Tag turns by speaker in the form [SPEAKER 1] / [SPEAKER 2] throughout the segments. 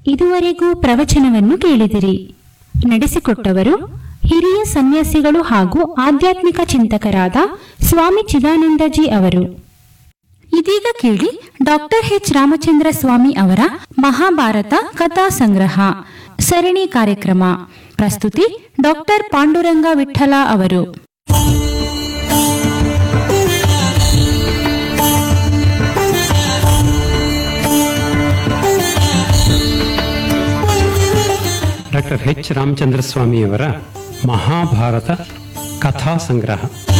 [SPEAKER 1] ಇದುವರೆಗೂ ಪ್ರವಚನವನ್ನು ಕೇಳಿದಿರಿ. ನಡೆಸಿಕೊಟ್ಟವರು ಹಿರಿಯ ಸನ್ಯಾಸಿಗಳು ಹಾಗೂ ಆಧ್ಯಾತ್ಮಿಕ ಚಿಂತಕರಾದ ಸ್ವಾಮಿ ಚಿದಾನಂದಜಿ ಅವರು. ಇದೀಗ ಕೇಳಿ ಡಾಕ್ಟರ್ ಎಚ್ ರಾಮಚಂದ್ರ ಸ್ವಾಮಿ ಅವರ ಮಹಾಭಾರತ ಕಥಾ ಸಂಗ್ರಹ ಸರಣಿ ಕಾರ್ಯಕ್ರಮ. ಪ್ರಸ್ತುತಿ ಡಾಕ್ಟರ್ ಪಾಂಡುರಂಗ ವಿಠಲ ಅವರು.
[SPEAKER 2] ಡಾಕ್ಟರ್ ಎಚ್ ರಾಮಚಂದ್ರ ಸ್ವಾಮಿಯವರ ಮಹಾಭಾರತ ಕಥಾ ಸಂಗ್ರಹ.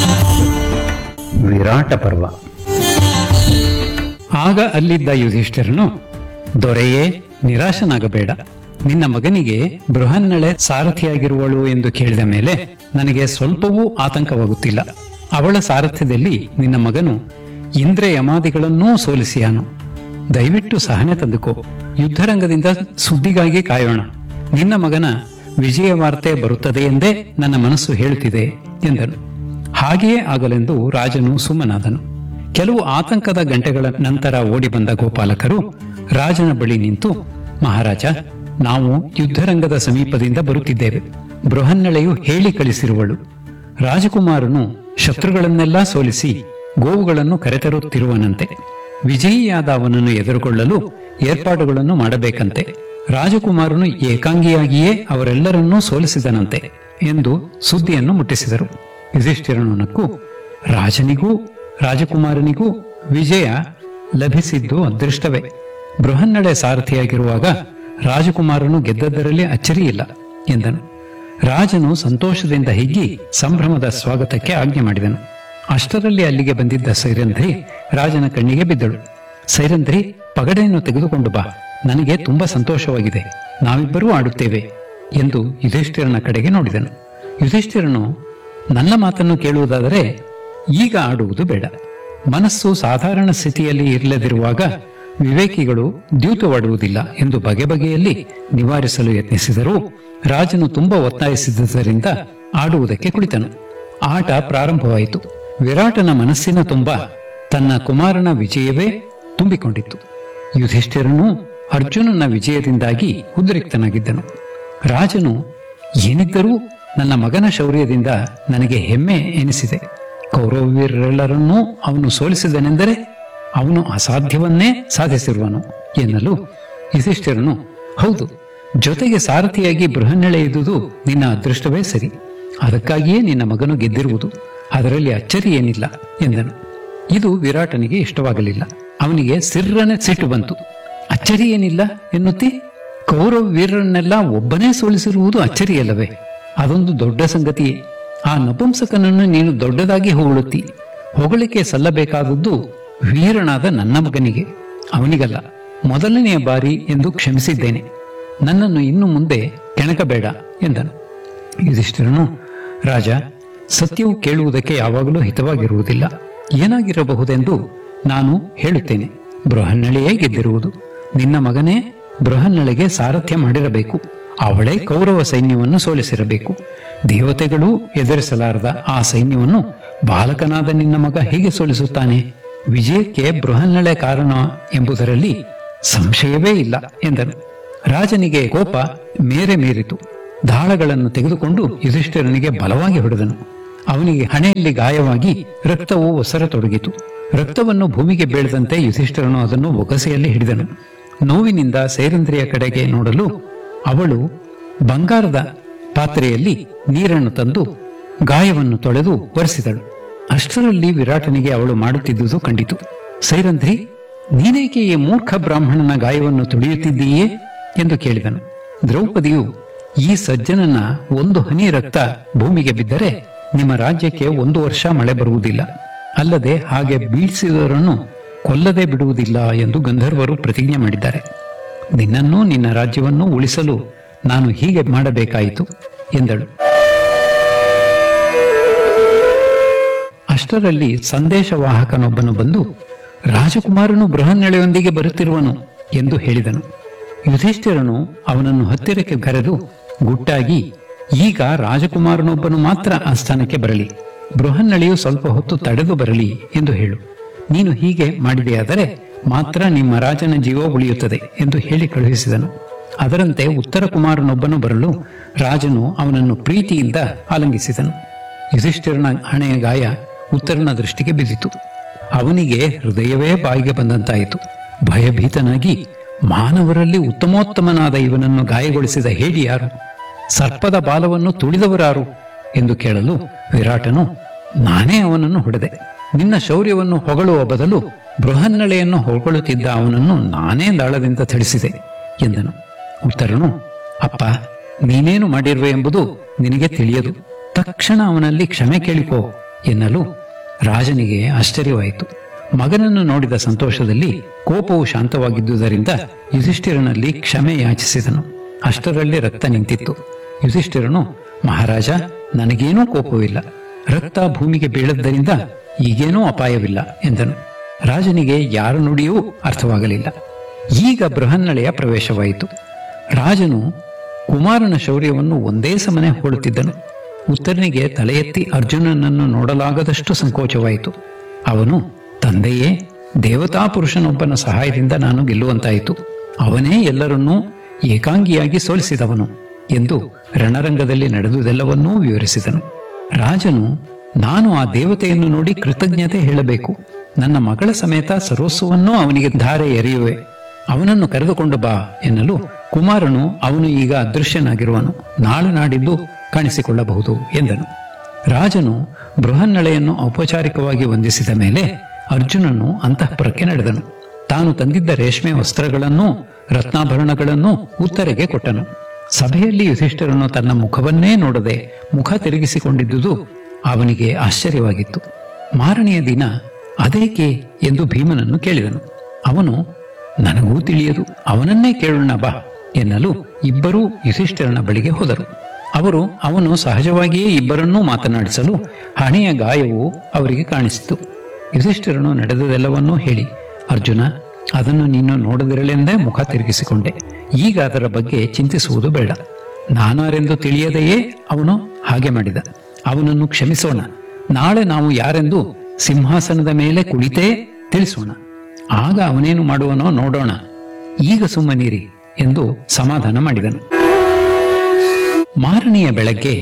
[SPEAKER 3] ವಿರಾಟ ಪರ್ವ.
[SPEAKER 2] ಆಗ ಅಲ್ಲಿದ್ದ ಯುಧಿಷ್ಠಿರನು, ದೊರೆಯೇ, ನಿರಾಶನಾಗಬೇಡ. ನಿನ್ನ ಮಗನಿಗೆ ಬೃಹನ್ನಳೆ ಸಾರಥಿಯಾಗಿರುವಳು ಎಂದು ಕೇಳಿದ ಮೇಲೆ ನನಗೆ ಸ್ವಲ್ಪವೂ ಆತಂಕವಾಗುತ್ತಿಲ್ಲ. ಅವಳ ಸಾರಥ್ಯದಲ್ಲಿ ನಿನ್ನ ಮಗನು ಇಂದ್ರ ಯಮಾದಿಗಳನ್ನೂ ಸೋಲಿಸಿಯಾನು. ದಯವಿಟ್ಟು ಸಹನೆ ತಂದುಕೋ. ಯುದ್ಧರಂಗದಿಂದ ಸುದ್ದಿಗಾಗಿ ಕಾಯೋಣ. ನಿನ್ನ ಮಗನ ವಿಜಯ ವಾರ್ತೆ ಬರುತ್ತದೆ ಎಂದೇ ನನ್ನ ಮನಸ್ಸು ಹೇಳುತ್ತಿದೆ ಎಂದನು. ಹಾಗೆಯೇ ಆಗಲೆಂದು ರಾಜನು ಸುಮ್ಮನಾದನು. ಕೆಲವು ಆತಂಕದ ಗಂಟೆಗಳ ನಂತರ ಓಡಿ ಬಂದ ಗೋಪಾಲಕರು ರಾಜನ ಬಳಿ ನಿಂತು, ಮಹಾರಾಜ, ನಾವು ಯುದ್ಧರಂಗದ ಸಮೀಪದಿಂದ ಬರುತ್ತಿದ್ದೇವೆ. ಬೃಹನ್ನಳೆಯು ಹೇಳಿ ಕಳಿಸಿರುವಳು. ರಾಜಕುಮಾರನು ಶತ್ರುಗಳನ್ನೆಲ್ಲ ಸೋಲಿಸಿ ಗೋವುಗಳನ್ನು ಕರೆತರುತ್ತಿರುವನಂತೆ. ವಿಜಯಿಯಾದ ಅವನನ್ನು ಎದುರುಗೊಳ್ಳಲು ಏರ್ಪಾಡುಗಳನ್ನು ಮಾಡಬೇಕಂತೆ. ರಾಜಕುಮಾರನು ಏಕಾಂಗಿಯಾಗಿಯೇ ಅವರೆಲ್ಲರನ್ನೂ ಸೋಲಿಸಿದನಂತೆ ಎಂದು ಸುದ್ದಿಯನ್ನು ಮುಟ್ಟಿಸಿದರು. ಯುಧಿಷ್ಠಿರನು ನಕ್ಕು, ರಾಜನಿಗೂ ರಾಜಕುಮಾರನಿಗೂ ವಿಜಯ ಲಭಿಸಿದ್ದು ಅದೃಷ್ಟವೇ. ಬೃಹನ್ನಳೆ ಸಾರಥಿಯಾಗಿರುವಾಗ ರಾಜಕುಮಾರನು ಗೆದ್ದದರಲ್ಲಿ ಅಚ್ಚರಿಯಿಲ್ಲ ಎಂದನು. ರಾಜನು ಸಂತೋಷದಿಂದ ಹಿಗ್ಗಿ ಸಂಭ್ರಮದ ಸ್ವಾಗತಕ್ಕೆ ಆಜ್ಞೆ ಮಾಡಿದನು. ಅಷ್ಟರಲ್ಲಿ ಅಲ್ಲಿಗೆ ಬಂದಿದ್ದ ಸೈರಂಧ್ರಿ ರಾಜನ ಕಣ್ಣಿಗೆ ಬಿದ್ದಳು. ಸೈರಂಧ್ರಿ, ಪಗಡೆಯನ್ನು ತೆಗೆದುಕೊಂಡು ಬಾ, ನನಗೆ ತುಂಬಾ ಸಂತೋಷವಾಗಿದೆ, ನಾವಿಬ್ಬರೂ ಆಡುತ್ತೇವೆ ಎಂದು ಯುಧಿಷ್ಠಿರನ ಕಡೆಗೆ ನೋಡಿದನು. ಯುಧಿಷ್ಠಿರನು, ನನ್ನ ಮಾತನ್ನು ಕೇಳುವುದಾದರೆ ಈಗ ಆಡುವುದು ಬೇಡ. ಮನಸ್ಸು ಸಾಧಾರಣ ಸ್ಥಿತಿಯಲ್ಲಿ ಇರಲದಿರುವಾಗ ವಿವೇಕಿಗಳು ದ್ಯೂತವಾಡುವುದಿಲ್ಲ ಎಂದು ಬಗೆ ಬಗೆಯಲ್ಲಿ ನಿವಾರಿಸಲು ಯತ್ನಿಸಿದರೂ ರಾಜನು ತುಂಬಾ ಒತ್ತಾಯಿಸಿದ್ದರಿಂದ ಆಡುವುದಕ್ಕೆ ಕುಳಿತನು. ಆಟ ಪ್ರಾರಂಭವಾಯಿತು. ವಿರಾಟನ ಮನಸ್ಸಿನ ತುಂಬ ತನ್ನ ಕುಮಾರನ ವಿಜಯವೇ ತುಂಬಿಕೊಂಡಿತ್ತು. ಯುಧಿಷ್ಠಿರನು ಅರ್ಜುನನ ವಿಜಯದಿಂದಾಗಿ ಉದ್ರಿಕ್ತನಾಗಿದ್ದನು. ರಾಜನು, ಏನಿದ್ದರೂ ನನ್ನ ಮಗನ ಶೌರ್ಯದಿಂದ ನನಗೆ ಹೆಮ್ಮೆ ಎನಿಸಿದೆ. ಕೌರವರೆಲ್ಲರನ್ನೂ ಅವನು ಸೋಲಿಸಿದನೆಂದರೆ ಅವನು ಅಸಾಧ್ಯವನ್ನೇ ಸಾಧಿಸಿರುವನು ಎನ್ನಲು ಯುಧಿಷ್ಠಿರನು, ಹೌದು, ಜೊತೆಗೆ ಸಾರಥಿಯಾಗಿ ಬೃಹನ್ನಳೆ ಇದ್ದುದು ನಿನ್ನ ಅದೃಷ್ಟವೇ ಸರಿ. ಅದಕ್ಕಾಗಿಯೇ ನಿನ್ನ ಮಗನು ಗೆದ್ದಿರುವುದು, ಅದರಲ್ಲಿ ಅಚ್ಚರಿ ಏನಿಲ್ಲ ಎಂದನು. ಇದು ವಿರಾಟನಿಗೆ ಇಷ್ಟವಾಗಲಿಲ್ಲ. ಅವನಿಗೆ ಸಿರ್ರನೆ ಸಿಟ್ಟು ಬಂತು. ಅಚ್ಚರಿ ಏನಿಲ್ಲ ಎನ್ನುತ್ತಿ? ಕೌರವ ವೀರರನ್ನೆಲ್ಲ ಒಬ್ಬನೇ ಸೋಲಿಸಿರುವುದು ಅಚ್ಚರಿಯಲ್ಲವೇ? ಅದೊಂದು ದೊಡ್ಡ ಸಂಗತಿಯೇ. ಆ ನಪುಂಸಕನನ್ನು ನೀನು ದೊಡ್ಡದಾಗಿ ಹೊಗಳುತ್ತಿ. ಹೊಗಳಿಕೆ ಸಲ್ಲಬೇಕಾದದ್ದು ವೀರನಾದ ನನ್ನ ಮಗನಿಗೆ, ಅವನಿಗಲ್ಲ. ಮೊದಲನೆಯ ಬಾರಿ ಎಂದು ಕ್ಷಮಿಸಿದ್ದೇನೆ. ನನ್ನನ್ನು ಇನ್ನು ಮುಂದೆ ಕೆಣಕಬೇಡ ಎಂದನು. ಯುಧಿಷ್ಠಿರನು, ರಾಜ, ಸತ್ಯವು ಕೇಳುವುದಕ್ಕೆ ಯಾವಾಗಲೂ ಹಿತವಾಗಿರುವುದಿಲ್ಲ. ಏನಾಗಿರಬಹುದೆಂದು ನಾನು ಹೇಳುತ್ತೇನೆ. ಬೃಹನ್ನಳೆಯೇ ಗೆದ್ದಿರುವುದು. ನಿನ್ನ ಮಗನೇ ಬೃಹನ್ನಳೆಗೆ ಸಾರಥ್ಯ ಮಾಡಿರಬೇಕು. ಅವಳೇ ಕೌರವ ಸೈನ್ಯವನ್ನು ಸೋಲಿಸಿರಬೇಕು. ದೇವತೆಗಳು ಎದುರಿಸಲಾರದ ಆ ಸೈನ್ಯವನ್ನು ಬಾಲಕನಾದ ನಿನ್ನ ಮಗ ಹೇಗೆ ಸೋಲಿಸುತ್ತಾನೆ? ವಿಜಯಕ್ಕೆ ಬೃಹನ್ನಳೆ ಕಾರಣ ಎಂಬುದರಲ್ಲಿ ಸಂಶಯವೇ ಇಲ್ಲ ಎಂದನು. ರಾಜನಿಗೆ ಕೋಪ ಮೇರೆ ಮೀರಿತು. ದಾಳಗಳನ್ನು ತೆಗೆದುಕೊಂಡು ಯುಧಿಷ್ಠಿರನಿಗೆ ಬಲವಾಗಿ ಹೊಡೆದನು. ಅವನಿಗೆ ಹಣೆಯಲ್ಲಿ ಗಾಯವಾಗಿ ರಕ್ತವು ಒಸರತೊಡಗಿತು. ರಕ್ತವನ್ನು ಭೂಮಿಗೆ ಬೀಳದಂತೆ ಯುಧಿಷ್ಠಿರನು ಅದನ್ನು ಒಗಸೆಯಲ್ಲಿ ಹಿಡಿದನು. ನೋವಿನಿಂದ ಸೈರಂಧ್ರಿಯ ಕಡೆಗೆ ನೋಡಲು ಅವಳು ಬಂಗಾರದ ಪಾತ್ರೆಯಲ್ಲಿ ನೀರನ್ನು ತಂದು ಗಾಯವನ್ನು ತೊಳೆದು ಒರೆಸಿದಳು. ಅಷ್ಟರಲ್ಲಿ ವಿರಾಟನಿಗೆ ಅವಳು ಮಾಡುತ್ತಿದ್ದುದು ಕಂಡಿತು. ಸೈರಂಧ್ರಿ, ನೀನೇಕೆ ಈ ಮೂರ್ಖ ಬ್ರಾಹ್ಮಣನ ಗಾಯವನ್ನು ತುಳಿಯುತ್ತಿದ್ದೀಯೇ ಎಂದು ಕೇಳಿದನು. ದ್ರೌಪದಿಯು, ಈ ಸಜ್ಜನನ ಒಂದು ಹನಿ ರಕ್ತ ಭೂಮಿಗೆ ಬಿದ್ದರೆ ನಿಮ್ಮ ರಾಜ್ಯಕ್ಕೆ 1 ವರ್ಷ ಮಳೆ ಬರುವುದಿಲ್ಲ. ಅಲ್ಲದೆ ಹಾಗೆ ಬೀಳಿಸಿದವರನ್ನು ಕೊಲ್ಲದೆ ಬಿಡುವುದಿಲ್ಲ ಎಂದು ಗಂಧರ್ವರು ಪ್ರತಿಜ್ಞೆ ಮಾಡಿದ್ದಾರೆ. ನಿನ್ನನ್ನು ನಿನ್ನ ರಾಜ್ಯವನ್ನು ಉಳಿಸಲು ನಾನು ಹೀಗೆ ಮಾಡಬೇಕಾಯಿತು ಎಂದಳು. ಅಷ್ಟರಲ್ಲಿ ಸಂದೇಶವಾಹಕನೊಬ್ಬನು ಬಂದು, ರಾಜಕುಮಾರನು ಬೃಹನ್ನಳೆಯೊಂದಿಗೆ ಬರುತ್ತಿರುವನು ಎಂದು ಹೇಳಿದನು. ಯುಧಿಷ್ಠಿರನು ಅವನನ್ನು ಹತ್ತಿರಕ್ಕೆ ಕರೆದು ಗುಟ್ಟಾಗಿ, ಈಗ ರಾಜಕುಮಾರನೊಬ್ಬನು ಮಾತ್ರ ಆ ಸ್ಥಾನಕ್ಕೆ ಬರಲಿ, ಬೃಹನ್ನಳೆಯು ಸ್ವಲ್ಪ ಹೊತ್ತು ತಡೆದು ಬರಲಿ ಎಂದು ಹೇಳು. ನೀನು ಹೀಗೆ ಮಾಡಿದೆಯಾದರೆ ಮಾತ್ರ ನಿಮ್ಮ ರಾಜನ ಜೀವ ಉಳಿಯುತ್ತದೆ ಎಂದು ಹೇಳಿ ಕಳುಹಿಸಿದನು. ಅದರಂತೆ ಉತ್ತರ ಕುಮಾರನೊಬ್ಬನು ಬರಲು ರಾಜನು ಅವನನ್ನು ಪ್ರೀತಿಯಿಂದ ಆಲಂಗಿಸಿದನು. ಯುಧಿಷ್ಠಿರನ ಹಣೆಯ ಗಾಯ ಉತ್ತರನ ದೃಷ್ಟಿಗೆ ಬಿದ್ದಿತು. ಅವನಿಗೆ ಹೃದಯವೇ ಬಾಯಿಗೆ ಬಂದಂತಾಯಿತು. ಭಯಭೀತನಾಗಿ, ಮಾನವರಲ್ಲಿ ಉತ್ತಮೋತ್ತಮನಾದ ಇವನನ್ನು ಗಾಯಗೊಳಿಸಿದ ಹೇಡಿ ಯಾರು? ಸರ್ಪದ ಬಾಲವನ್ನು ತುಳಿದವರಾರು ಎಂದು ಕೇಳಲು ವಿರಾಟನು, ನಾನೇ ಅವನನ್ನು ಹೊಡೆದೆ. ನಿನ್ನ ಶೌರ್ಯವನ್ನು ಹೊಗಳುವ ಬದಲು ಬೃಹನ್ನಳೆಯನ್ನು ಹೊಗಳುತ್ತಿದ್ದ ಅವನನ್ನು ನಾನೇ ದಾಳದಿಂದ ಥಳಿಸಿದೆ ಎಂದನು. ಉತ್ತರನು, ಅಪ್ಪ, ನೀನೇನು ಮಾಡಿರುವೆ ಎಂಬುದು ನಿನಗೆ ತಿಳಿಯದು. ತಕ್ಷಣ ಅವನಲ್ಲಿ ಕ್ಷಮೆ ಕೇಳಿಕೋ ಎನ್ನಲು ರಾಜನಿಗೆ ಆಶ್ಚರ್ಯವಾಯಿತು. ಮಗನನ್ನು ನೋಡಿದ ಸಂತೋಷದಲ್ಲಿ ಕೋಪವು ಶಾಂತವಾಗಿದ್ದುದರಿಂದ ಯುಧಿಷ್ಠಿರನಲ್ಲಿ ಕ್ಷಮೆ ಯಾಚಿಸಿದನು. ಅಷ್ಟರಲ್ಲಿ ರಕ್ತ ನಿಂತಿತ್ತು. ಯುಧಿಷ್ಠಿರನು, ಮಹಾರಾಜ, ನನಗೇನೂ ಕೋಪವಿಲ್ಲ. ರಕ್ತ ಭೂಮಿಗೆ ಬೀಳದ್ದರಿಂದ ಈಗೇನೂ ಅಪಾಯವಿಲ್ಲ ಎಂದನು. ರಾಜನಿಗೆ ಯಾರ ನುಡಿಯೂ ಅರ್ಥವಾಗಲಿಲ್ಲ. ಈಗ ಬೃಹನ್ನಳೆಯ ಪ್ರವೇಶವಾಯಿತು. ರಾಜನು ಕುಮಾರನ ಶೌರ್ಯವನ್ನು ಒಂದೇ ಸಮನೆ ಹೊಳುತ್ತಿದ್ದನು. ಉತ್ತರನಿಗೆ ತಲೆ ಎತ್ತಿ ಅರ್ಜುನನನ್ನು ನೋಡಲಾಗದಷ್ಟು ಸಂಕೋಚವಾಯಿತು. ಅವನು, ತಂದೆಯೇ, ದೇವತಾ ಪುರುಷನೊಬ್ಬನ ಸಹಾಯದಿಂದ ನಾನು ಗೆಲ್ಲುವಂತಾಯಿತು. ಅವನೇ ಎಲ್ಲರನ್ನೂ ಏಕಾಂಗಿಯಾಗಿ ಸೋಲಿಸಿದವನು ಎಂದು ರಣರಂಗದಲ್ಲಿ ನಡೆದುದೆಲ್ಲವನ್ನೂ ವಿವರಿಸಿದನು. ರಾಜನು, ನಾನು ಆ ದೇವತೆಯನ್ನು ನೋಡಿ ಕೃತಜ್ಞತೆ ಹೇಳಬೇಕು. ನನ್ನ ಮಗಳ ಸಮೇತ ಸರ್ವಸ್ವವನ್ನೂ ಅವನಿಗೆ ಧಾರೆ ಎರೆಯುವೆ. ಅವನನ್ನು ಕರೆದುಕೊಂಡು ಬಾ ಎನ್ನಲು ಕುಮಾರನು, ಅವನು ಈಗ ಅದೃಶ್ಯನಾಗಿರುವನು, ನಾಳೆ ನಾಡಿದ್ದು ಕಾಣಿಸಿಕೊಳ್ಳಬಹುದು ಎಂದನು. ರಾಜನು ಬೃಹನ್ನಳೆಯನ್ನು ಔಪಚಾರಿಕವಾಗಿ ವಂದಿಸಿದ ಮೇಲೆ ಅರ್ಜುನನು ಅಂತಃಪುರಕ್ಕೆ ನಡೆದನು. ತಾನು ತಂದಿದ್ದ ರೇಷ್ಮೆ ವಸ್ತ್ರಗಳನ್ನೂ ರತ್ನಾಭರಣಗಳನ್ನೂ ಉತ್ತರೆಗೆ ಕೊಟ್ಟನು. ಸಭೆಯಲ್ಲಿ ಯುಧಿಷ್ಠಿರನು ತನ್ನ ಮುಖವನ್ನೇ ನೋಡದೆ ಮುಖ ತಿರುಗಿಸಿಕೊಂಡಿದ್ದುದು ಅವನಿಗೆ ಆಶ್ಚರ್ಯವಾಗಿತ್ತು. ಮಾರನೆಯ ದಿನ ಅದೇಕೆ ಎಂದು ಭೀಮನನ್ನು ಕೇಳಿದನು. ಅವನು, ನನಗೂ ತಿಳಿಯದು, ಅವನನ್ನೇ ಕೇಳೋಣ ಬಾ ಎನ್ನಲು ಇಬ್ಬರೂ ಯುಧಿಷ್ಠಿರನ ಬಳಿಗೆ ಹೋದರು. ಅವನು ಸಹಜವಾಗಿಯೇ ಇಬ್ಬರನ್ನೂ ಮಾತನಾಡಿಸಲು ಹಣೆಯ ಗಾಯವು ಅವರಿಗೆ ಕಾಣಿಸಿತು. ಯುಧಿಷ್ಠಿರನು ನಡೆದದೆಲ್ಲವನ್ನೂ ಹೇಳಿ, ಅರ್ಜುನ, ಅದನ್ನು ನೀನು ನೋಡದಿರಲೆಂದೇ ಮುಖ ತಿರುಗಿಸಿಕೊಂಡೆ. ಈಗ ಅದರ ಬಗ್ಗೆ ಚಿಂತಿಸುವುದು ಬೇಡ. ನಾನಾರೆಂದು ತಿಳಿಯದೆಯೇ ಅವನು ಹಾಗೆ ಮಾಡಿದ. ಅವನನ್ನು ಕ್ಷಮಿಸೋಣ. ನಾಳೆ ನಾವು ಯಾರೆಂದು ಸಿಂಹಾಸನದ ಮೇಲೆ ಕುಳಿತೇ ತಿಳಿಸೋಣ. ಆಗ ಅವನೇನು ಮಾಡುವನೋ ನೋಡೋಣ. ಈಗ ಸುಮ್ಮನಿರಿ ಎಂದು ಸಮಾಧಾನ ಮಾಡಿದನು. ಮಾರನೆಯ ಬೆಳಗ್ಗೆ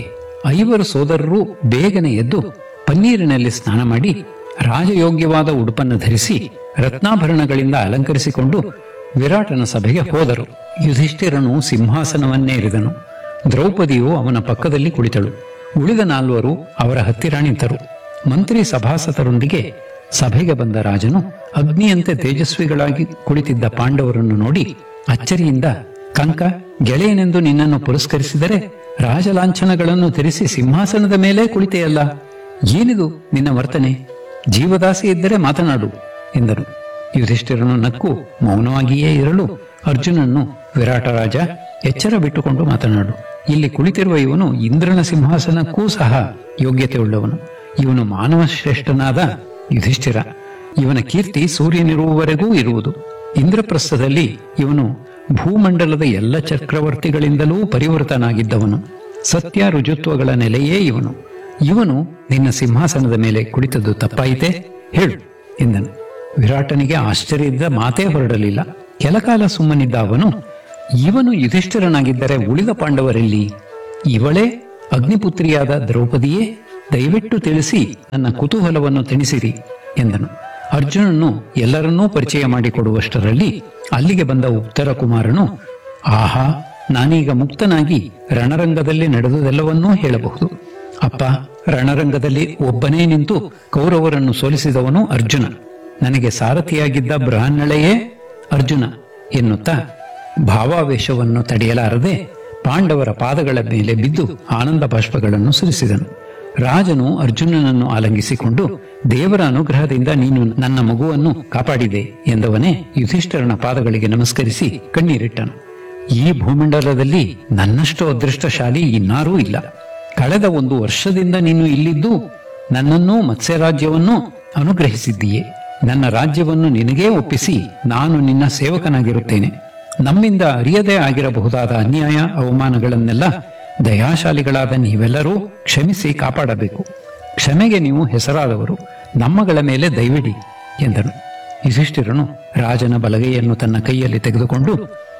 [SPEAKER 2] 5 ಸೋದರರು ಬೇಗನೆ ಎದ್ದು ಪನ್ನೀರಿನಲ್ಲಿ ಸ್ನಾನ ಮಾಡಿ ರಾಜಯೋಗ್ಯವಾದ ಉಡುಪನ್ನು ಧರಿಸಿ ರತ್ನಾಭರಣಗಳಿಂದ ಅಲಂಕರಿಸಿಕೊಂಡು ವಿರಾಟನ ಸಭೆಗೆ ಹೋದರು. ಯುಧಿಷ್ಠಿರನು ಸಿಂಹಾಸನವನ್ನೇರಿದನು. ದ್ರೌಪದಿಯು ಅವನ ಪಕ್ಕದಲ್ಲಿ ಕುಳಿತಳು. ಉಳಿದ 4 ಅವರ ಹತ್ತಿರ ನಿಂತರು. ಮಂತ್ರಿ ಸಭಾಸದರೊಂದಿಗೆ ಸಭೆಗೆ ಬಂದ ರಾಜನು ಅಗ್ನಿಯಂತೆ ತೇಜಸ್ವಿಗಳಾಗಿ ಕುಳಿತಿದ್ದ ಪಾಂಡವರನ್ನು ನೋಡಿ ಅಚ್ಚರಿಯಿಂದ, ಕಂಕ, ಗೆಳೆಯನೆಂದು ನಿನ್ನನ್ನು ಪುರಸ್ಕರಿಸಿದರೆ ರಾಜಲಾಂಛನಗಳನ್ನು ಧರಿಸಿ ಸಿಂಹಾಸನದ ಮೇಲೆ ಕುಳಿತೆಯಲ್ಲ, ಏನಿದು ನಿನ್ನ ವರ್ತನೆ? ಜೀವದಾಸೆ ಇದ್ದರೆ ಮಾತನಾಡು ಎಂದನು. ಯುಧಿಷ್ಠಿರನು ನಕ್ಕು ಮೌನವಾಗಿಯೇ ಇರಲು ಅರ್ಜುನನ್ನು, ವಿರಾಟ ರಾಜ, ಎಚ್ಚರ ಬಿಟ್ಟುಕೊಂಡು ಮಾತನಾಡು. ಇಲ್ಲಿ ಕುಳಿತಿರುವ ಇವನು ಇಂದ್ರನ ಸಿಂಹಾಸನಕ್ಕೂ ಸಹ ಯೋಗ್ಯತೆಯುಳ್ಳವನು. ಇವನು ಮಾನವ ಶ್ರೇಷ್ಠನಾದ ಯುಧಿಷ್ಠಿರ. ಇವನ ಕೀರ್ತಿ ಸೂರ್ಯನಿರುವವರೆಗೂ ಇರುವುದು. ಇಂದ್ರಪ್ರಸ್ಥದಲ್ಲಿ ಇವನು ಭೂಮಂಡಲದ ಎಲ್ಲ ಚಕ್ರವರ್ತಿಗಳಿಂದಲೂ ಪರಿವೃತನಾಗಿದ್ದವನು. ಸತ್ಯ ರುಜುತ್ವಗಳ ನೆಲೆಯೇ ಇವನು. ಇವನು ನಿನ್ನ ಸಿಂಹಾಸನದ ಮೇಲೆ ಕುಳಿತದ್ದು ತಪ್ಪಾಯಿತೆ? ಹೇಳು ಎಂದನು. ವಿರಾಟನಿಗೆ ಆಶ್ಚರ್ಯದ ಮಾತೇ ಹೊರಡಲಿಲ್ಲ. ಕೆಲಕಾಲ ಸುಮ್ಮನಿದ್ದ ಅವನು, ಇವನು ಯುಧಿಷ್ಠಿರನಾಗಿದ್ದರೆ ಉಳಿದ ಪಾಂಡವರೆಲ್ಲಿ? ಇವಳೇ ಅಗ್ನಿಪುತ್ರಿಯಾದ ದ್ರೌಪದಿಯೇ? ದಯವಿಟ್ಟು ತಿಳಿಸಿ ನನ್ನ ಕುತೂಹಲವನ್ನು ತಿಳಿಸಿರಿ ಎಂದನು. ಅರ್ಜುನನು ಎಲ್ಲರನ್ನೂ ಪರಿಚಯ ಮಾಡಿಕೊಡುವಷ್ಟರಲ್ಲಿ ಅಲ್ಲಿಗೆ ಬಂದ ಉತ್ತರ ಕುಮಾರನು, ಆಹಾ, ನಾನೀಗ ಮುಕ್ತನಾಗಿ ರಣರಂಗದಲ್ಲಿ ನಡೆದುದೆಲ್ಲವನ್ನೂ ಹೇಳಬಹುದು. ಅಪ್ಪ, ರಣರಂಗದಲ್ಲಿ ಒಬ್ಬನೇ ನಿಂತು ಕೌರವರನ್ನು ಸೋಲಿಸಿದವನು ಅರ್ಜುನ. ನನಗೆ ಸಾರಥಿಯಾಗಿದ್ದ ಬೃಹನ್ನಳೆಯೇ ಅರ್ಜುನ ಎನ್ನುತ್ತಾ ಭಾವಾವೇಶವನ್ನು ತಡೆಯಲಾರದೆ ಪಾಂಡವರ ಪಾದಗಳ ಮೇಲೆ ಬಿದ್ದು ಆನಂದ ಬಾಷ್ಪಗಳನ್ನು ಸುರಿಸಿದನು. ರಾಜನು ಅರ್ಜುನನನ್ನು ಆಲಂಗಿಸಿಕೊಂಡು, ದೇವರ ಅನುಗ್ರಹದಿಂದ ನೀನು ನನ್ನ ಮಗುವನ್ನು ಕಾಪಾಡಿದೆ ಎಂದವನೇ ಯುಧಿಷ್ಠಿರನ ಪಾದಗಳಿಗೆ ನಮಸ್ಕರಿಸಿ ಕಣ್ಣೀರಿಟ್ಟನು. ಈ ಭೂಮಂಡಲದಲ್ಲಿ ನನ್ನಷ್ಟು ಅದೃಷ್ಟಶಾಲಿ ಇನ್ನಾರೂ ಇಲ್ಲ. ಕಳೆದ 1 ವರ್ಷದಿಂದ ನೀನು ಇಲ್ಲಿದ್ದು ನನ್ನನ್ನೂ ಮತ್ಸ್ಯರಾಜ್ಯವನ್ನೂ ಅನುಗ್ರಹಿಸಿದ್ದೀಯೆ. ನನ್ನ ರಾಜ್ಯವನ್ನು ನಿನಗೇ ಒಪ್ಪಿಸಿ ನಾನು ನಿನ್ನ ಸೇವಕನಾಗಿರುತ್ತೇನೆ. ನಮ್ಮಿಂದ ಅರಿಯದೇ ಆಗಿರಬಹುದಾದ ಅನ್ಯಾಯ ಅವಮಾನಗಳನ್ನೆಲ್ಲ ದಯಾಶಾಲಿಗಳಾದ ನೀವೆಲ್ಲರೂ ಕ್ಷಮಿಸಿ ಕಾಪಾಡಬೇಕು. ಕ್ಷಮೆಗೆ ನೀವು ಹೆಸರಾದವರು. ನಮ್ಮಗಳ ಮೇಲೆ ದಯವಿಡಿ ಎಂದನು. ಯುಧಿಷ್ಠಿರನು ರಾಜನ ಬಲಗೈಯನ್ನು ತನ್ನ ಕೈಯಲ್ಲಿ ತೆಗೆದುಕೊಂಡು,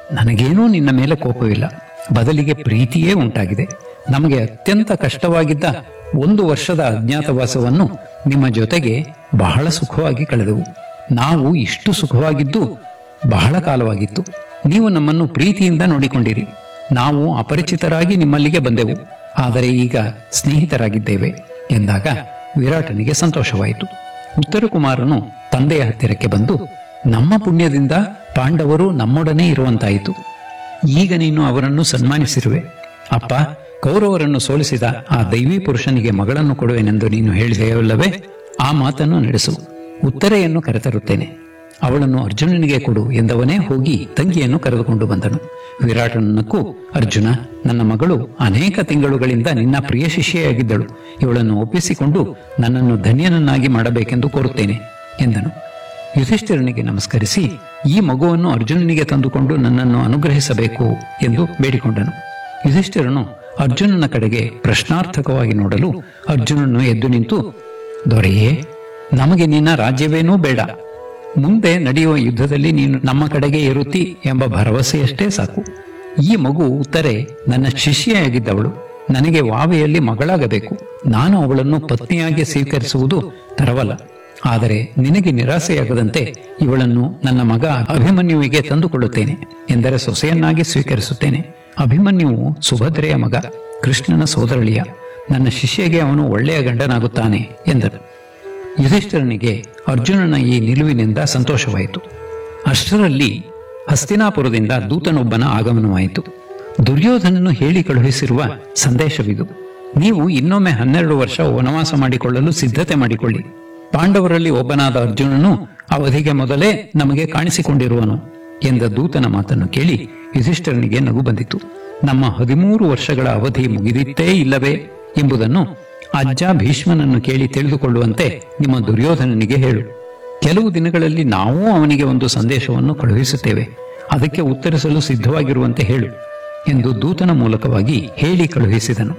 [SPEAKER 2] ನನಗೇನೂ ನಿನ್ನ ಮೇಲೆ ಕೋಪವಿಲ್ಲ, ಬದಲಿಗೆ ಪ್ರೀತಿಯೇ ಉಂಟಾಗಿದೆ. ನಮಗೆ ಅತ್ಯಂತ ಕಷ್ಟವಾಗಿದ್ದ 1 ವರ್ಷದ ಅಜ್ಞಾತವಾಸವನ್ನು ನಿಮ್ಮ ಜೊತೆಗೆ ಬಹಳ ಸುಖವಾಗಿ ಕಳೆದೆವು. ನಾವು ಇಷ್ಟು ಸುಖವಾಗಿದ್ದು ಬಹಳ ಕಾಲವಾಗಿತ್ತು. ನೀವು ನಮ್ಮನ್ನು ಪ್ರೀತಿಯಿಂದ ನೋಡಿಕೊಂಡಿರಿ. ನಾವು ಅಪರಿಚಿತರಾಗಿ ನಿಮ್ಮಲ್ಲಿಗೆ ಬಂದೆವು, ಆದರೆ ಈಗ ಸ್ನೇಹಿತರಾಗಿದ್ದೇವೆ ಎಂದಾಗ ವಿರಾಟನಿಗೆ ಸಂತೋಷವಾಯಿತು. ಉತ್ತರಕುಮಾರನು ತಂದೆಯ ಹತ್ತಿರಕ್ಕೆ ಬಂದು, ನಮ್ಮ ಪುಣ್ಯದಿಂದ ಪಾಂಡವರು ನಮ್ಮೊಡನೆ ಇರುವಂತಾಯಿತು. ಈಗ ನೀನು ಅವರನ್ನು ಸನ್ಮಾನಿಸಿರುವೆ. ಅಪ್ಪ, ಕೌರವರನ್ನು ಸೋಲಿಸಿದ ಆ ದೈವಿ ಪುರುಷನಿಗೆ ಮಗಳನ್ನು ಕೊಡುವೆನೆಂದು ನೀನು ಹೇಳಿದೆಯಲ್ಲವೇ? ಆ ಮಾತನ್ನು ನಡೆಸು. ಉತ್ತರೆಯನ್ನು ಕರೆತರುತ್ತೇನೆ, ಅವಳನ್ನು ಅರ್ಜುನನಿಗೆ ಕೊಡು ಎಂದವನೇ ಹೋಗಿ ತಂಗಿಯನ್ನು ಕರೆದುಕೊಂಡು ಬಂದನು. ವಿರಾಟನನ್ನಕ್ಕೂ, ಅರ್ಜುನ, ನನ್ನ ಮಗಳು ಅನೇಕ ತಿಂಗಳುಗಳಿಂದ ನಿನ್ನ ಪ್ರಿಯ ಶಿಷ್ಯೆಯಾಗಿದ್ದಳು. ಇವಳನ್ನು ಒಪ್ಪಿಸಿಕೊಂಡು ನನ್ನನ್ನು ಧನ್ಯನನ್ನಾಗಿ ಮಾಡಬೇಕೆಂದು ಕೋರುತ್ತೇನೆ ಎಂದನು. ಯುಧಿಷ್ಠಿರನಿಗೆ ನಮಸ್ಕರಿಸಿ, ಈ ಮಗುವನ್ನು ಅರ್ಜುನನಿಗೆ ತಂದುಕೊಂಡು ನನ್ನನ್ನು ಅನುಗ್ರಹಿಸಬೇಕು ಎಂದು ಬೇಡಿಕೊಂಡನು. ಯುಧಿಷ್ಠಿರನು ಅರ್ಜುನನ ಕಡೆಗೆ ಪ್ರಶ್ನಾರ್ಥಕವಾಗಿ ನೋಡಲು ಅರ್ಜುನನು ಎದ್ದು ನಿಂತು, ದೊರೆಯೇ, ನಮಗೆ ನಿನ್ನ ರಾಜ್ಯವೇನೂ ಬೇಡ. ಮುಂದೆ ನಡೆಯುವ ಯುದ್ಧದಲ್ಲಿ ನೀನು ನಮ್ಮ ಕಡೆಗೆ ಇರುತ್ತಿ ಎಂಬ ಭರವಸೆಯಷ್ಟೇ ಸಾಕು. ಈ ಮಗು ಉತ್ತರೆ ನನ್ನ ಶಿಷ್ಯೆಯಾಗಿದ್ದವಳು. ನನಗೆ ವಾವೆಯಲ್ಲಿ ಮಗಳಾಗಬೇಕು. ನಾನು ಅವಳನ್ನು ಪತ್ನಿಯಾಗಿ ಸ್ವೀಕರಿಸುವುದು ತರವಲ್ಲ. ಆದರೆ ನಿನಗೆ ನಿರಾಸೆಯಾಗದಂತೆ ಇವಳನ್ನು ನನ್ನ ಮಗ ಅಭಿಮನ್ಯುವಿಗೆ ತಂದುಕೊಳ್ಳುತ್ತೇನೆ. ಎಂದರೆ ಸೊಸೆಯನ್ನಾಗಿ ಸ್ವೀಕರಿಸುತ್ತೇನೆ. ಅಭಿಮನ್ಯುವು ಸುಭದ್ರೆಯ ಮಗ, ಕೃಷ್ಣನ ಸೋದರಳಿಯ. ನನ್ನ ಶಿಷ್ಯೆಗೆ ಅವನು ಒಳ್ಳೆಯ ಗಂಡನಾಗುತ್ತಾನೆ ಎಂದನು. ಯುಧಿಷ್ಠಿರನಿಗೆ ಅರ್ಜುನನ ಈ ನಿಲುವಿನಿಂದ ಸಂತೋಷವಾಯಿತು. ಅಷ್ಟರಲ್ಲಿ ಹಸ್ತಿನಾಪುರದಿಂದ ದೂತನೊಬ್ಬನ ಆಗಮನವಾಯಿತು. ದುರ್ಯೋಧನನು ಹೇಳಿ ಕಳುಹಿಸಿರುವ ಸಂದೇಶವಿದು: ನೀವು ಇನ್ನೊಮ್ಮೆ 12 ವರ್ಷ ವನವಾಸ ಮಾಡಿಕೊಳ್ಳಲು ಸಿದ್ಧತೆ ಮಾಡಿಕೊಳ್ಳಿ. ಪಾಂಡವರಲ್ಲಿ ಒಬ್ಬನಾದ ಅರ್ಜುನನು ಅವಧಿಗೆ ಮೊದಲೇ ನಮಗೆ ಕಾಣಿಸಿಕೊಂಡಿರುವನು ಎಂದ ದೂತನ ಮಾತನ್ನು ಕೇಳಿ ಯುಧಿಷ್ಠಿರನಿಗೆ ನಗು ಬಂದಿತು. ನಮ್ಮ 13 ವರ್ಷಗಳ ಅವಧಿ ಮುಗಿದಿತ್ತೇ ಇಲ್ಲವೇ ಎಂಬುದನ್ನು ಅಜ್ಜ ಭೀಷ್ಮನನ್ನು ಕೇಳಿ ತಿಳಿದುಕೊಳ್ಳುವಂತೆ ನಿಮ್ಮ ದುರ್ಯೋಧನನಿಗೆ ಹೇಳು. ಕೆಲವು ದಿನಗಳಲ್ಲಿ ನಾವು ಅವನಿಗೆ ಒಂದು ಸಂದೇಶವನ್ನು ಕಳುಹಿಸುತ್ತೇವೆ. ಅದಕ್ಕೆ ಉತ್ತರಿಸಲು ಸಿದ್ಧವಾಗಿರುವಂತೆ ಹೇಳು ಎಂದು ದೂತನ ಮೂಲಕವಾಗಿ ಹೇಳಿ ಕಳುಹಿಸಿದನು.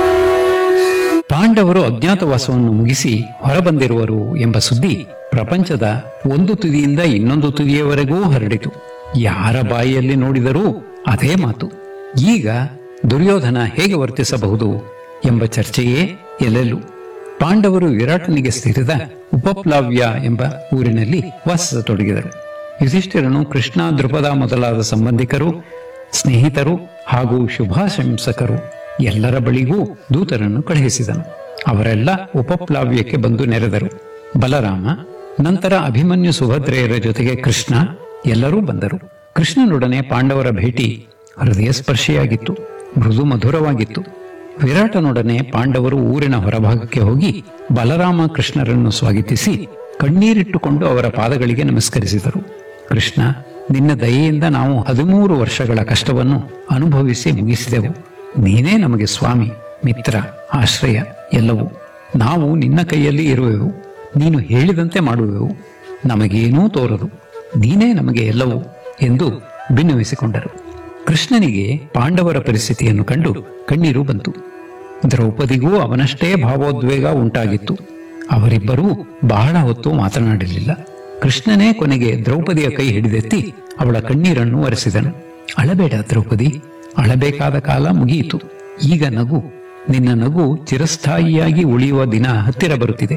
[SPEAKER 2] ಪಾಂಡವರು ಅಜ್ಞಾತವಾಸವನ್ನು ಮುಗಿಸಿ ಹೊರಬಂದಿರುವರು ಎಂಬ ಸುದ್ದಿ ಪ್ರಪಂಚದ ಒಂದು ತುದಿಯಿಂದ ಇನ್ನೊಂದು ತುದಿಯವರೆಗೂ ಹರಡಿತು. ಯಾರ ಬಾಯಿಯಲ್ಲಿ ನೋಡಿದರೂ ಅದೇ ಮಾತು. ಈಗ ದುರ್ಯೋಧನ ಹೇಗೆ ವರ್ತಿಸಬಹುದು ಎಂಬ ಚರ್ಚೆಯೇ ಎಲ್ಲೆಲ್ಲೂ. ಪಾಂಡವರು ವಿರಾಟನಿಗೆ ಸೇರಿದ ಉಪಪ್ಲಾವ್ಯ ಎಂಬ ಊರಿನಲ್ಲಿ ವಾಸಿಸತೊಡಗಿದರು. ಯುಧಿಷ್ಠಿರನು ಕೃಷ್ಣ, ದೃಪದ ಮೊದಲಾದ ಸಂಬಂಧಿಕರು, ಸ್ನೇಹಿತರು ಹಾಗೂ ಶುಭಾಶಂಸಕರು ಎಲ್ಲರ ಬಳಿಗೂ ದೂತರನ್ನು ಕಳುಹಿಸಿದನು. ಅವರೆಲ್ಲ ಉಪಪ್ಲಾವ್ಯಕ್ಕೆ ಬಂದು ನೆರೆದರು. ಬಲರಾಮ, ನಂತರ ಅಭಿಮನ್ಯು, ಸುಭದ್ರೆಯರ ಜೊತೆಗೆ ಕೃಷ್ಣ ಎಲ್ಲರೂ ಬಂದರು. ಕೃಷ್ಣನೊಡನೆ ಪಾಂಡವರ ಭೇಟಿ ಹೃದಯ ಸ್ಪರ್ಶಿಯಾಗಿತ್ತು, ಮೃದು ಮಧುರವಾಗಿತ್ತು. ವಿರಾಟನೊಡನೆ ಪಾಂಡವರು ಊರಿನ ಹೊರಭಾಗಕ್ಕೆ ಹೋಗಿ ಬಲರಾಮ ಕೃಷ್ಣರನ್ನು ಸ್ವಾಗತಿಸಿ ಕಣ್ಣೀರಿಟ್ಟುಕೊಂಡು ಅವರ ಪಾದಗಳಿಗೆ ನಮಸ್ಕರಿಸಿದರು. ಕೃಷ್ಣ, ನಿನ್ನ ದಯೆಯಿಂದ ನಾವು 13 ವರ್ಷಗಳ ಕಷ್ಟವನ್ನು ಅನುಭವಿಸಿ ಮುಗಿಸಿದೆವು. ನೀನೇ ನಮಗೆ ಸ್ವಾಮಿ, ಮಿತ್ರ, ಆಶ್ರಯ ಎಲ್ಲವೂ. ನಾವು ನಿನ್ನ ಕೈಯಲ್ಲಿ ಇರುವೆವು. ನೀನು ಹೇಳಿದಂತೆ ಮಾಡುವೆವು. ನಮಗೇನೂ ತೋರದು. ನೀನೇ ನಮಗೆ ಎಲ್ಲವೂ ಎಂದು ಭಿನ್ನವಿಸಿಕೊಂಡರು. ಕೃಷ್ಣನಿಗೆ ಪಾಂಡವರ ಪರಿಸ್ಥಿತಿಯನ್ನು ಕಂಡು ಕಣ್ಣೀರು ಬಂತು. ದ್ರೌಪದಿಗೂ ಅವನಷ್ಟೇ ಭಾವೋದ್ವೇಗ ಉಂಟಾಗಿತ್ತು. ಅವರಿಬ್ಬರೂ ಬಹಳ ಹೊತ್ತು ಮಾತನಾಡಲಿಲ್ಲ. ಕೃಷ್ಣನೇ ಕೊನೆಗೆ ದ್ರೌಪದಿಯ ಕೈ ಹಿಡಿದೆತ್ತಿ ಅವಳ ಕಣ್ಣೀರನ್ನು ಒರೆಸಿದನು. ಅಳಬೇಡ ದ್ರೌಪದಿ, ಅಳಬೇಕಾದ ಕಾಲ ಮುಗಿಯಿತು. ಈಗ ನಗು. ನಿನ್ನ ನಗು ಚಿರಸ್ಥಾಯಿಯಾಗಿ ಉಳಿಯುವ ದಿನ ಹತ್ತಿರ ಬರುತ್ತಿದೆ.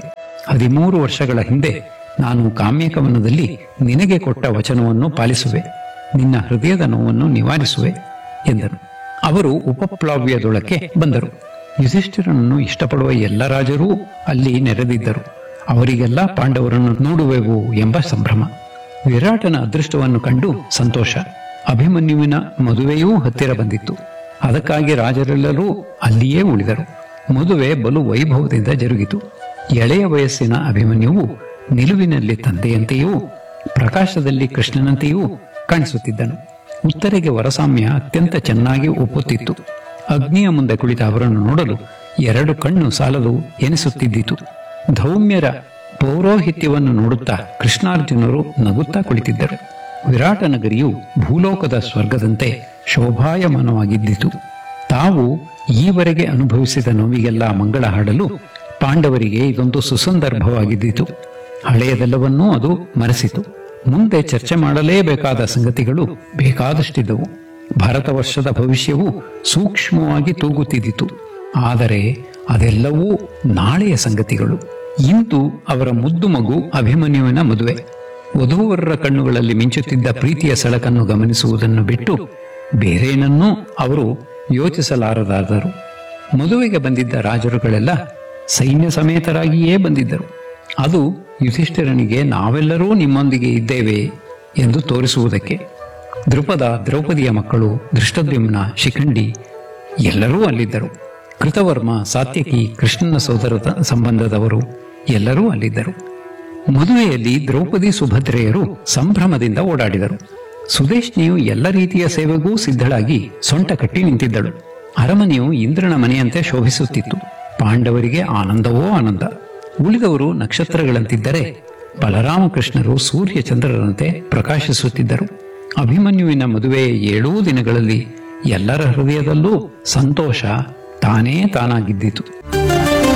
[SPEAKER 2] 13 ವರ್ಷಗಳ ಹಿಂದೆ ನಾನು ಕಾಮ್ಯಕವನದಲ್ಲಿ ನಿನಗೆ ಕೊಟ್ಟ ವಚನವನ್ನು ಪಾಲಿಸುವೆ. ನಿನ್ನ ಹೃದಯದ ನೋವನ್ನು ನಿವಾರಿಸುವೆ ಎಂದನು. ಅವರು ಉಪಪ್ಲಾವ್ಯದೊಳಕ್ಕೆ ಬಂದರು. ಯುಧಿಷ್ಠಿರನನ್ನು ಇಷ್ಟಪಡುವ ಎಲ್ಲ ರಾಜರೂ ಅಲ್ಲಿ ನೆರೆದಿದ್ದರು. ಅವರಿಗೆಲ್ಲ ಪಾಂಡವರನ್ನು ನೋಡುವೆವು ಎಂಬ ಸಂಭ್ರಮ. ವಿರಾಟನ ಅದೃಷ್ಟವನ್ನು ಕಂಡು ಸಂತೋಷ. ಅಭಿಮನ್ಯುವಿನ ಮದುವೆಯೂ ಹತ್ತಿರ ಬಂದಿತ್ತು. ಅದಕ್ಕಾಗಿ ರಾಜರೆಲ್ಲರೂ ಅಲ್ಲಿಯೇ ಉಳಿದರು. ಮದುವೆ ಬಲು ವೈಭವದಿಂದ ಜರುಗಿತು. ಎಳೆಯ ವಯಸ್ಸಿನ ಅಭಿಮನ್ಯುವು ನಿಲುವಿನಲ್ಲಿ ತಂದೆಯಂತೆಯೂ ಪ್ರಕಾಶದಲ್ಲಿ ಕೃಷ್ಣನಂತೆಯೂ ಕಾಣಿಸುತ್ತಿದ್ದನು. ಉತ್ತರೆಗೆ ವರಸಾಮ್ಯ ಅತ್ಯಂತ ಚೆನ್ನಾಗಿ ಒಪ್ಪುತ್ತಿತ್ತು. ಅಗ್ನಿಯ ಮುಂದೆ ಕುಳಿತ ಅವರನ್ನು ನೋಡಲು 2 ಕಣ್ಣು ಸಾಲದು ಎನಿಸುತ್ತಿದ್ದಿತು. ಧೌಮ್ಯರ ಪೌರೋಹಿತ್ಯವನ್ನು ನೋಡುತ್ತಾ ಕೃಷ್ಣಾರ್ಜುನರು ನಗುತ್ತಾ ಕುಳಿತಿದ್ದರು. ವಿರಾಟ ನಗರಿಯು ಭೂಲೋಕದ ಸ್ವರ್ಗದಂತೆ ಶೋಭಾಯಮಾನವಾಗಿದ್ದಿತು. ತಾವು ಈವರೆಗೆ ಅನುಭವಿಸಿದ ನೋವಿಗೆಲ್ಲ ಮಂಗಳ ಹಾಡಲು ಪಾಂಡವರಿಗೆ ಇದೊಂದು ಸುಸಂದರ್ಭವಾಗಿದ್ದಿತು. ಹಳೆಯದೆಲ್ಲವನ್ನೂ ಅದು ಮರೆಸಿತು. ಮುಂದೆ ಚರ್ಚೆ ಮಾಡಲೇಬೇಕಾದ ಸಂಗತಿಗಳು ಬೇಕಾದಷ್ಟಿದ್ದವು. ಭಾರತ ವರ್ಷದ ಭವಿಷ್ಯವು ಸೂಕ್ಷ್ಮವಾಗಿ ತೂಗುತ್ತಿದ್ದಿತು. ಆದರೆ ಅದೆಲ್ಲವೂ ನಾಳೆಯ ಸಂಗತಿಗಳು. ಇಂದು ಅವರ ಮುದ್ದು ಮಗು ಅಭಿಮನ್ಯುವಿನ ಮದುವೆ. ವಧೂವರರ ಕಣ್ಣುಗಳಲ್ಲಿ ಮಿಂಚುತ್ತಿದ್ದ ಪ್ರೀತಿಯ ಸೆಳಕನ್ನು ಗಮನಿಸುವುದನ್ನು ಬಿಟ್ಟು ಬೇರೇನನ್ನೂ ಅವರು ಯೋಚಿಸಲಾರದಾದರು. ಮದುವೆಗೆ ಬಂದಿದ್ದ ರಾಜರುಗಳೆಲ್ಲ ಸೈನ್ಯ ಸಮೇತರಾಗಿಯೇ ಬಂದಿದ್ದರು. ಅದು ಯುಧಿಷ್ಠಿರನಿಗೆ ನಾವೆಲ್ಲರೂ ನಿಮ್ಮೊಂದಿಗೆ ಇದ್ದೇವೆ ಎಂದು ತೋರಿಸುವುದಕ್ಕೆ. ದೃಪದ, ದ್ರೌಪದಿಯ ಮಕ್ಕಳು, ದೃಷ್ಟದ್ಯುಮ್ನ, ಶಿಖಂಡಿ ಎಲ್ಲರೂ ಅಲ್ಲಿದ್ದರು. ಕೃತವರ್ಮ, ಸಾತ್ಯಕಿ, ಕೃಷ್ಣನ ಸೋದರ ಸಂಬಂಧದವರು ಎಲ್ಲರೂ ಅಲ್ಲಿದ್ದರು. ಮದುವೆಯಲ್ಲಿ ದ್ರೌಪದಿ, ಸುಭದ್ರೆಯರು ಸಂಭ್ರಮದಿಂದ ಓಡಾಡಿದರು. ಸುದೇಶ್ನಿಯು ಎಲ್ಲ ರೀತಿಯ ಸೇವೆಗೂ ಸಿದ್ಧಳಾಗಿ ಸೊಂಟ ಕಟ್ಟಿ ನಿಂತಿದ್ದಳು. ಅರಮನೆಯು ಇಂದ್ರನ ಮನೆಯಂತೆ ಶೋಭಿಸುತ್ತಿತ್ತು. ಪಾಂಡವರಿಗೆ ಆನಂದವೋ ಆನಂದ. ಉಳಿದವರು ನಕ್ಷತ್ರಗಳಂತಿದ್ದರೆ ಬಲರಾಮಕೃಷ್ಣರು ಸೂರ್ಯ ಚಂದ್ರರಂತೆ ಪ್ರಕಾಶಿಸುತ್ತಿದ್ದರು. ಅಭಿಮನ್ಯುವಿನ ಮದುವೆಯ 7 ದಿನಗಳಲ್ಲಿ ಎಲ್ಲರ ಹೃದಯದಲ್ಲೂ ಸಂತೋಷ ತಾನೇ ತಾನಾಗಿದ್ದಿತು.